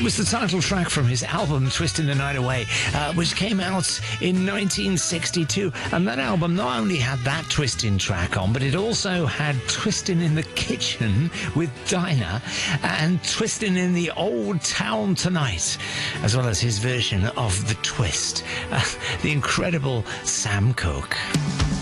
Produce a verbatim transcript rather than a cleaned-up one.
It was the title track from his album Twisting the Night Away, uh, which came out in nineteen sixty-two. And that album not only had that twisting track on, but it also had Twisting in the Kitchen with Dinah and Twisting in the Old Town Tonight, as well as his version of The Twist, uh, the incredible Sam Cooke.